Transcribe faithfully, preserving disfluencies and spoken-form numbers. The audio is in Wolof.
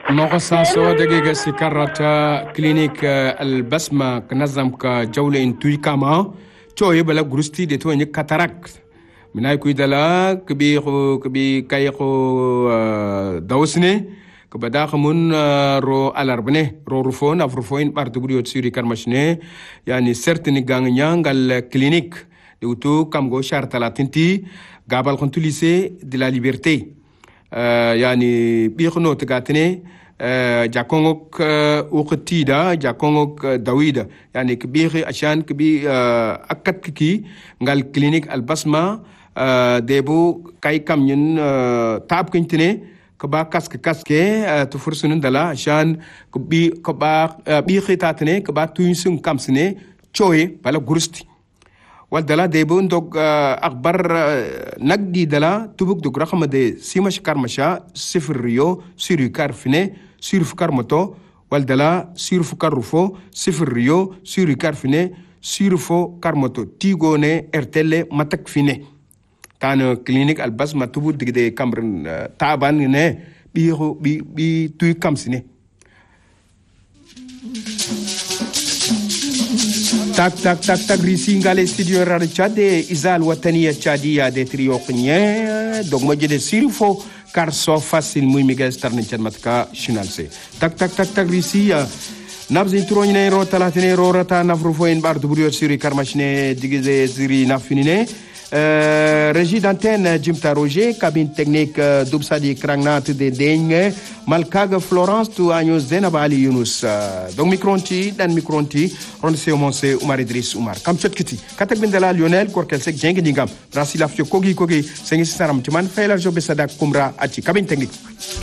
نقصاصو دقيقة سكرت كلينيك البسمة كنظم كجولة انتوي كاما توي بلا غروستي دي توي كاتاراك من هاي كوي دلا كبي كبي كايخو دوسني كبدا خمون رو الاربني رو رفون افرفوين بارتو بريوت سيري كارماشني يعني سيرتني غانغيان غال كلينيك دوتو كامغو شار تلاتينتي غابال كونتو ليسي دي لا ليبرتي يعني بيخنو تغاتني جاكونغوك وقتيدا جاكونغوك داويدا يعني كبيخي عشان كبي أكد كي غال كلينيك البسمة ديبو كاي كامين تاب كنتني كبا كاسك كاسك تفرسون دلا عشان كبي كبا بيخي تاتني كبا توينسون كامسني تشوي بلا غرستي والدلا ديبو ندوك أخبار نقدي دلا تبوك دوك رقم دي سيماش كارمشا صفر ريو سيرو كارفيني سيرو فكارمتو والدلا سيرو فكارفو صفر ريو سيرو كارفيني سيرو فو كارمتو تيغوني ارتلي ماتك فيني تانو كلينيك البسمة تبو دي دي كامرن تابان ني بيهو بي بي توي كامسيني تاك تاك تاك تاك ريسينغالي ستوديو راديو تشاد إزال وطنية تشادية دي تريوقنية دوك مجد سيرفو كارسو فاسيل موي ميغا ستارن تشادماتكا شنالسي تاك تاك تاك تاك ريسي نابزين تروني رو تلاتيني رو رتا نفروفوين باردو بريو سيري كارماشني ديجي زيري نافينيني régie d'antenne Jimta Roger, cabine technique Doubsadi Kragnat de Deng, Malkag Florence tu Agnos Zenabali Yunus. Donc micronti, dan micronti, Ronse Omonse Oumar Idriss Oumar. Kam chet kiti. Katak bindala Lionel Korkelsek Jeng Dingam. Brasi Lafio Kogi Kogi, Sengi Saram Tuman, Fayla Jobesada Kumra Achi. Cabine technique.